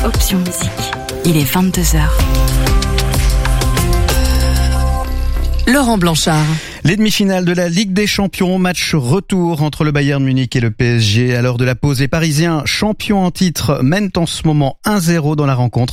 Option Musique. Il est 22h. Laurent Blanchard. Les demi-finales de la Ligue des Champions, match retour entre le Bayern Munich et le PSG. À l'heure de la pause, les Parisiens, champions en titre, mènent en ce moment 1-0 dans la rencontre,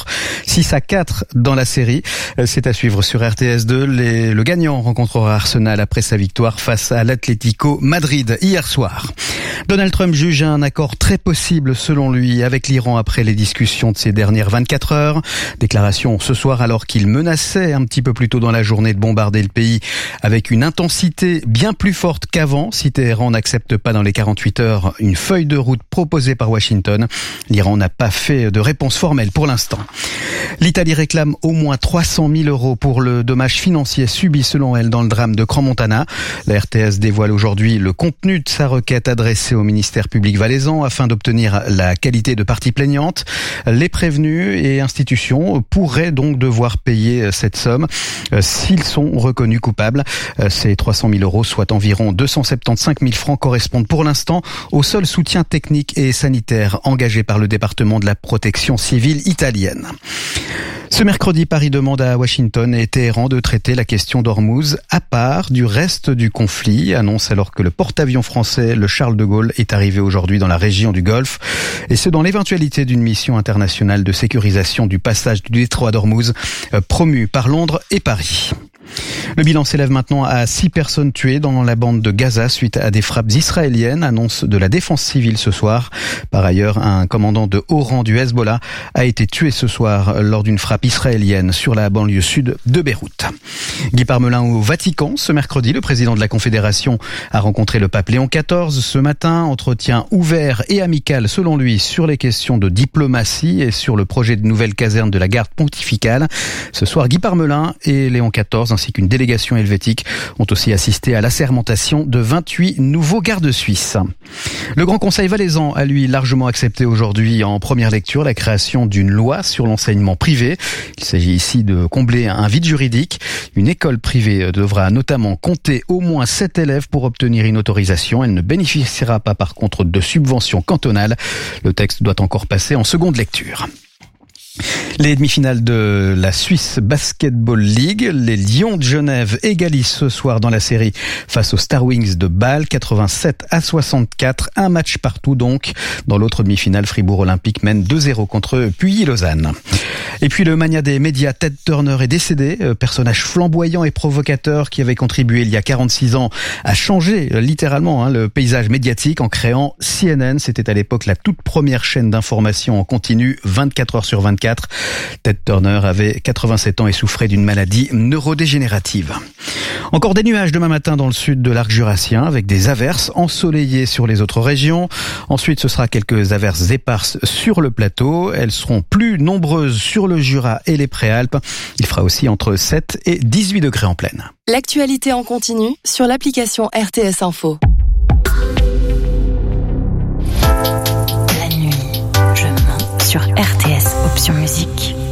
6-4 dans la série. C'est à suivre sur RTS2. Le gagnant rencontrera Arsenal après sa victoire face à l'Atlético Madrid hier soir. Donald Trump juge un accord très possible, selon lui, avec l'Iran après les discussions de ces dernières 24 heures. Déclaration ce soir alors qu'il menaçait un petit peu plus tôt dans la journée de bombarder le pays avec une intensité bien plus forte qu'avant si Téhéran n'accepte pas dans les 48 heures une feuille de route proposée par Washington. L'Iran n'a pas fait de réponse formelle pour l'instant. L'Italie réclame au moins 300 000 € pour le dommage financier subi selon elle dans le drame de Crans-Montana. La RTS dévoile aujourd'hui le contenu de sa requête adressée au ministère public valaisan afin d'obtenir la qualité de partie plaignante. Les prévenus et institutions pourraient donc devoir payer cette somme s'ils sont reconnus coupables. Ces 300 000 €, soit environ 275 000 francs, correspondent pour l'instant au seul soutien technique et sanitaire engagé par le département de la protection civile italienne. Ce mercredi, Paris demande à Washington et Téhéran de traiter la question d'Ormuz à part du reste du conflit, annonce alors que le porte-avions français, le Charles de Gaulle, est arrivé aujourd'hui dans la région du Golfe, et ce dans l'éventualité d'une mission internationale de sécurisation du passage du détroit d'Ormuz promue par Londres et Paris. Le bilan s'élève maintenant à 6 personnes tuées dans la bande de Gaza suite à des frappes israéliennes, annonce de la défense civile ce soir. Par ailleurs, un commandant de haut rang du Hezbollah a été tué ce soir lors d'une frappe israélienne sur la banlieue sud de Beyrouth. Guy Parmelin au Vatican. Ce mercredi, le président de la Confédération a rencontré le pape Léon XIV ce matin. Entretien ouvert et amical selon lui sur les questions de diplomatie et sur le projet de nouvelle caserne de la garde pontificale. Ce soir, Guy Parmelin et Léon XIV ainsi qu'une délégation helvétique ont aussi assisté à l'assermentation de 28 nouveaux gardes suisses. Le Grand Conseil valaisan a lui largement accepté aujourd'hui en première lecture la création d'une loi sur l'enseignement privé. Il s'agit ici de combler un vide juridique. Une école privée devra notamment compter au moins 7 élèves pour obtenir une autorisation. Elle ne bénéficiera pas par contre de subventions cantonales. Le texte doit encore passer en seconde lecture. Les demi-finales de la Swiss Basketball League, les Lions de Genève égalisent ce soir dans la série face aux Star Wings de Bâle, 87-64, un match partout donc. Dans l'autre demi-finale, Fribourg Olympique mène 2-0 contre Puyi-Lausanne. Et puis le mania des médias, Ted Turner est décédé, personnage flamboyant et provocateur qui avait contribué il y a 46 ans à changer littéralement le paysage médiatique en créant CNN. C'était à l'époque la toute première chaîne d'information en continu, 24 heures sur 24. Ted Turner avait 87 ans et souffrait d'une maladie neurodégénérative. Encore des nuages demain matin dans le sud de l'arc jurassien avec des averses ensoleillées sur les autres régions. Ensuite, ce sera quelques averses éparses sur le plateau. Elles seront plus nombreuses sur le Jura et les Préalpes. Il fera aussi entre 7 et 18 degrés en pleine. L'actualité en continu sur l'application RTS Info. La nuit, je mens sur RTS Option Musique.